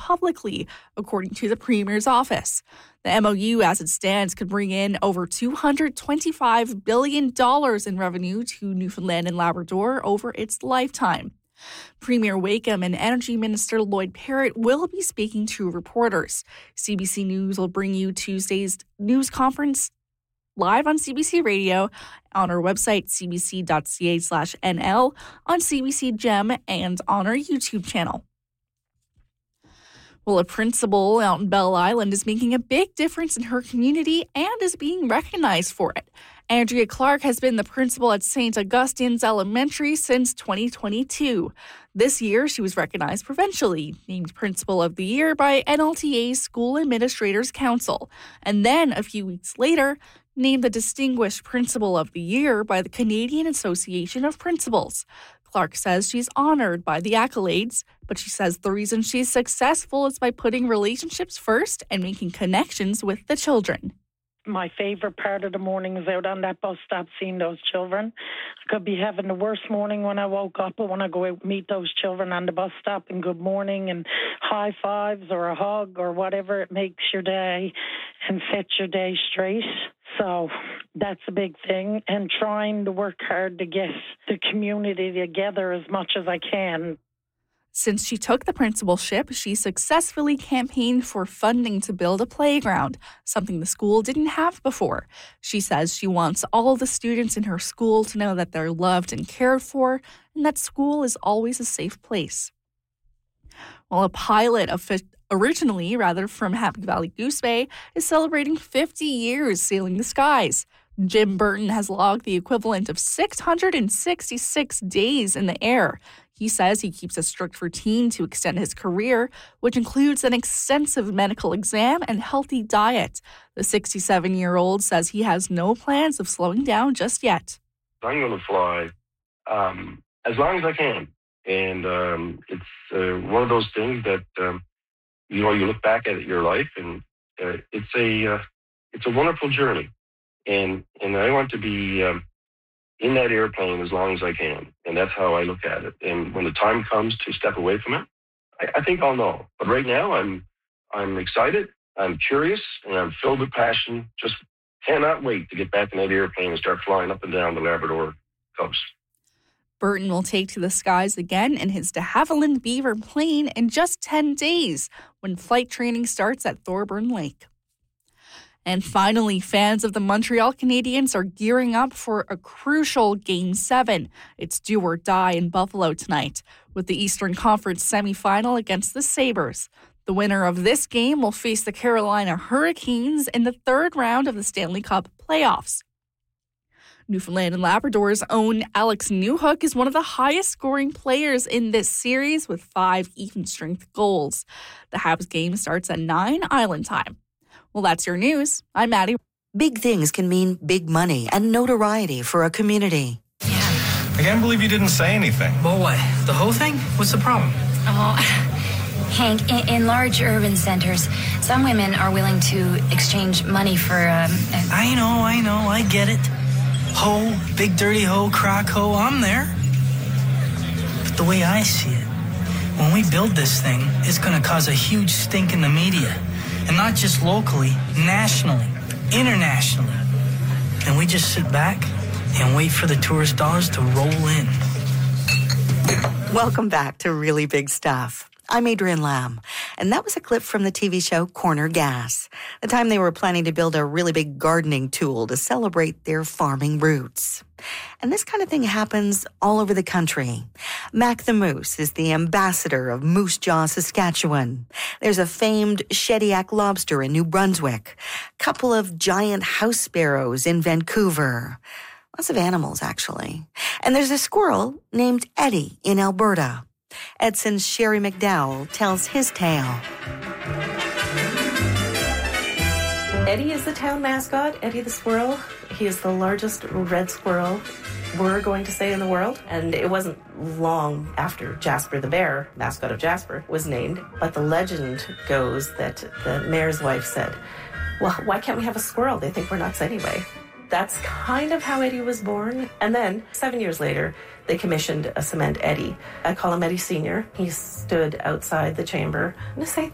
publicly, according to the Premier's office. The MOU, as it stands, could bring in over $225 billion in revenue to Newfoundland and Labrador over its lifetime. Premier Wakeham and Energy Minister Lloyd Parrott will be speaking to reporters. CBC News will bring you Tuesday's news conference live on CBC Radio, on our website, cbc.ca/NL, on CBC Gem, and on our YouTube channel. Well, a principal out in Belle Island is making a big difference in her community and is being recognized for it. Andrea Clark has been the principal at St. Augustine's Elementary since 2022. This year, she was recognized provincially, named Principal of the Year by NLTA's School Administrators Council, and then a few weeks later, named the Distinguished Principal of the Year by the Canadian Association of Principals. Clark says she's honored by the accolades, but she says the reason she's successful is by putting relationships first and making connections with the children. My favourite part of the morning is out on that bus stop seeing those children. I could be having the worst morning when I woke up, but when I go out and meet those children on the bus stop and good morning and high fives or a hug or whatever, it makes your day and sets your day straight. So that's a big thing, and trying to work hard to get the community together as much as I can. Since she took the principalship, she successfully campaigned for funding to build a playground, something the school didn't have before. She says she wants all the students in her school to know that they're loved and cared for, and that school is always a safe place. Well, a pilot originally from Happy Valley Goose Bay is celebrating 50 years sailing the skies. Jim Burton has logged the equivalent of 666 days in the air. He says he keeps a strict routine to extend his career, which includes an extensive medical exam and healthy diet. The 67-year-old says he has no plans of slowing down just yet. I'm going to fly as long as I can. And it's one of those things that, you look back at your life, and it's a wonderful journey. And I want to be in that airplane as long as I can. And that's how I look at it. And when the time comes to step away from it, I think I'll know. But right now, I'm excited, I'm curious, and I'm filled with passion. Just cannot wait to get back in that airplane and start flying up and down the Labrador coast. Burton will take to the skies again in his de Havilland Beaver plane in just 10 days when flight training starts at Thorburn Lake. And finally, fans of the Montreal Canadiens are gearing up for a crucial Game 7. It's do or die in Buffalo tonight, with the Eastern Conference semifinal against the Sabres. The winner of this game will face the Carolina Hurricanes in the third round of the Stanley Cup playoffs. Newfoundland and Labrador's own Alex Newhook is one of the highest-scoring players in this series with 5 even-strength goals. The Habs game starts at 9 Island time. Well, that's your news. I'm Maddie. Big things can mean big money and notoriety for a community. Yeah. I can't believe you didn't say anything. Well, what? The whole thing? What's the problem? Oh, Hank, in large urban centers, some women are willing to exchange money for... I know, I get it. Hoe, big dirty hoe, crock hoe, I'm there. But the way I see it, when we build this thing, it's going to cause a huge stink in the media. And not just locally, nationally, internationally. And we just sit back and wait for the tourist dollars to roll in. Welcome back to Really Big Stuff. I'm Adrienne Lamb, and that was a clip from the TV show Corner Gas, the time they were planning to build a really big gardening tool to celebrate their farming roots. And this kind of thing happens all over the country. Mac the Moose is the ambassador of Moose Jaw, Saskatchewan. There's a famed Shediac lobster in New Brunswick, a couple of giant house sparrows in Vancouver. Lots of animals, actually. And there's a squirrel named Eddie in Alberta. Edson's Sherry McDowell tells his tale. Eddie is the town mascot, Eddie the squirrel. He is the largest red squirrel we're going to say in the world. And it wasn't long after Jasper the bear, mascot of Jasper, was named. But the legend goes that the mayor's wife said, well, why can't we have a squirrel? They think we're nuts anyway. That's kind of how Eddie was born. And then 7 years later, they commissioned a cement Eddie. I call him Eddie Sr. He stood outside the chamber. I'm going to say